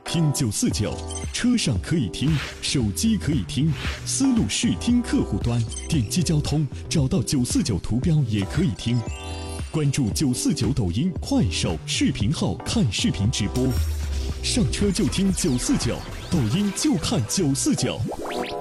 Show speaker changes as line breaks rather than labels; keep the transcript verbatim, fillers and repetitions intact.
听九四九，车上可以听，手机可以听，思路视听客户端点击交通，找到九四九图标也可以听。关注九四九抖音、快手视频号看视频直播，上车就听九四九，抖音就看九四九。